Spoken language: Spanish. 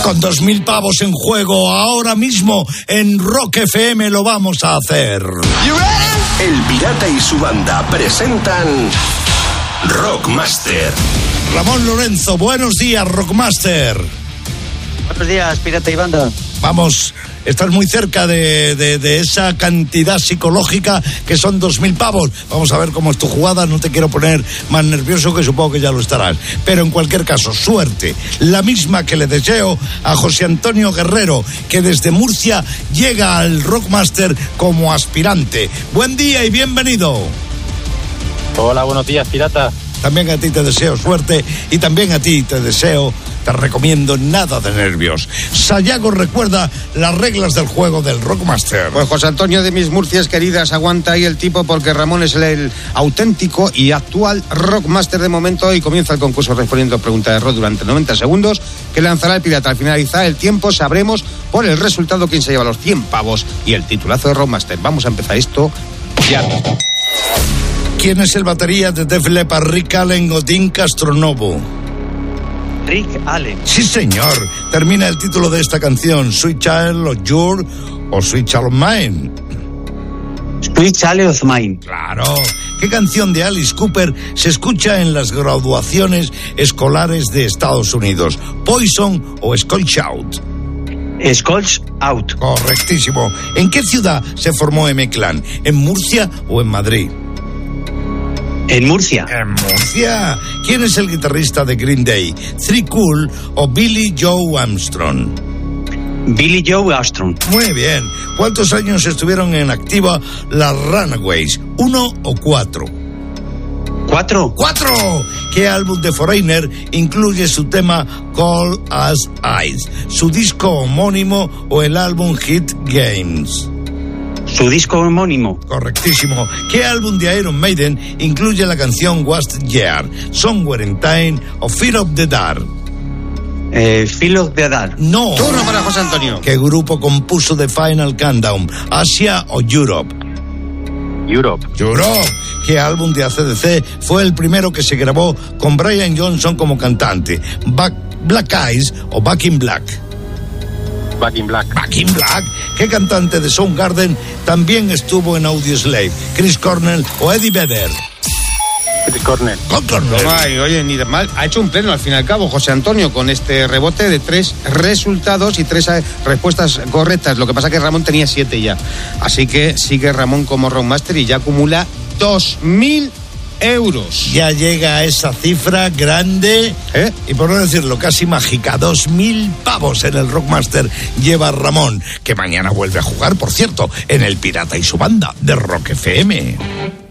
Con 2.000 pavos en juego, ahora mismo en Rock FM lo vamos a hacer. El Pirata y su banda presentan Rockmaster. Ramón Lorenzo, buenos días, Rockmaster. Buenos días, Pirata y banda. Vamos, estás muy cerca de esa cantidad psicológica que son 2.000 pavos. Vamos a ver cómo es tu jugada, no te quiero poner más nervioso, que supongo que ya lo estarás. Pero en cualquier caso, suerte, la misma que le deseo a José Antonio Guerrero, que desde Murcia llega al Rockmaster como aspirante. Buen día y bienvenido. Hola, buenos días, Pirata. También a ti te deseo suerte y también a ti te recomiendo nada de nervios. Sayago recuerda las reglas del juego del Rockmaster. Pues José Antonio de mis Murcias queridas, aguanta ahí el tipo, porque Ramón es el auténtico y actual Rockmaster de momento, y comienza el concurso respondiendo preguntas de rock durante 90 segundos que lanzará el Pirata. Al finalizar el tiempo sabremos por el resultado quién se lleva los 100 pavos y el titulazo de Rockmaster. Vamos a empezar esto ya. ¿Quién es el batería de Def Leppard, Rick Allen o Dean Castronovo? Rick Allen. Sí, señor. Termina el título de esta canción, Sweet Child of Yours o Sweet Child of Mine. Sweet Child of Mine. Claro. ¿Qué canción de Alice Cooper se escucha en las graduaciones escolares de Estados Unidos? ¿Poison o Skulls Out? Skulls Out. Correctísimo. ¿En qué ciudad se formó M-Clan? ¿En Murcia o en Madrid? En Murcia. En Murcia. ¿Quién es el guitarrista de Green Day? ¿Three Cool o Billy Joe Armstrong? Billy Joe Armstrong. Muy bien. ¿Cuántos años estuvieron en activa las Runaways? ¿1 o 4? 4. ¡4! ¿Qué álbum de Foreigner incluye su tema Cold as Ice? ¿Su disco homónimo o el álbum Hit Games? Su disco homónimo. Correctísimo. ¿Qué álbum de Iron Maiden incluye la canción What's the Year? ¿Somewhere in Time o Fear of the Dark? Fear of the Dark. No. Turno para José Antonio. ¿Qué grupo compuso The Final Countdown? ¿Asia o Europe? Europe. Europe. ¿Qué álbum de AC/DC fue el primero que se grabó con Brian Johnson como cantante? ¿Black Eyes o Back in Black? Back in Black. Back in Black. ¿Qué cantante de Soundgarden también estuvo en Audioslave? ¿Chris Cornell o Eddie Vedder? Chris Cornell. Toma, y oye, ni de mal. Ha hecho un pleno al fin y al cabo José Antonio con este rebote de 3 resultados y 3 respuestas correctas. Lo que pasa es que Ramón tenía 7 ya. Así que sigue Ramón como Rockmaster y ya acumula 2.000 euros. Ya llega a esa cifra grande, y por no decirlo casi mágica, 2.000 pavos en el Rockmaster lleva Ramón, que mañana vuelve a jugar, por cierto, en el Pirata y su banda de Rock FM.